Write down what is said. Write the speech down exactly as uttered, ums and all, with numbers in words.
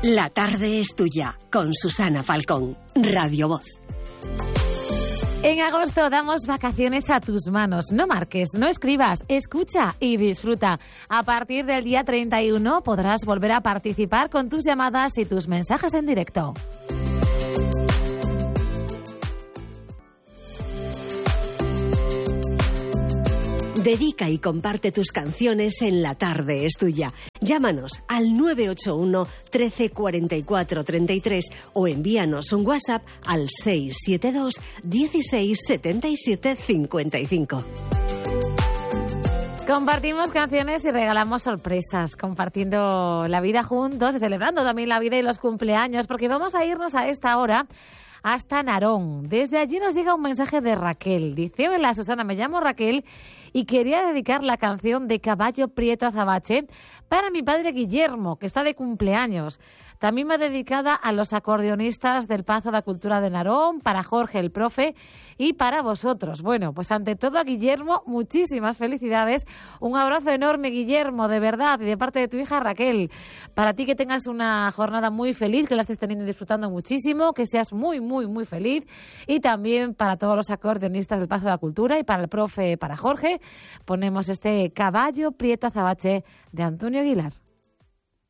La tarde es tuya, con Susana Falcón, Radio Voz. En agosto damos vacaciones a tus manos. No marques, no escribas, escucha y disfruta. A partir del día treinta y uno podrás volver a participar con tus llamadas y tus mensajes en directo. Dedica y comparte tus canciones en La tarde es tuya. Llámanos al nueve ocho uno, trece, cuarenta y cuatro, treinta y tres o envíanos un WhatsApp al seis siete dos, dieciséis, setenta y siete, cincuenta y cinco. Compartimos canciones y regalamos sorpresas, compartiendo la vida juntos y celebrando también la vida y los cumpleaños, porque vamos a irnos a esta hora hasta Narón. Desde allí nos llega un mensaje de Raquel. Dice: hola Susana, me llamo Raquel y quería dedicar la canción de Caballo Prieto Azabache para mi padre Guillermo, que está de cumpleaños. También va dedicada a los acordeonistas del Pazo de la Cultura de Narón, para Jorge el profe y para vosotros. Bueno, pues ante todo a Guillermo, muchísimas felicidades. Un abrazo enorme, Guillermo, de verdad, y de parte de tu hija Raquel. Para ti, que tengas una jornada muy feliz, que la estés teniendo y disfrutando muchísimo, que seas muy, muy, muy feliz. Y también para todos los acordeonistas del Pazo de la Cultura y para el profe, para Jorge, ponemos este Caballo Prieto Azabache de Antonio Aguilar.